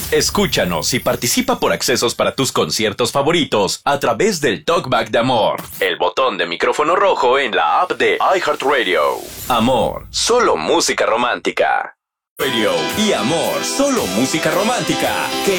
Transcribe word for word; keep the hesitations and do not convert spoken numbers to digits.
Escúchanos y participa por accesos para tus conciertos favoritos a través del Talkback de Amor, el botón de micrófono rojo en la app de iHeartRadio. Amor, solo música romántica. Radio y Amor, solo música romántica. Que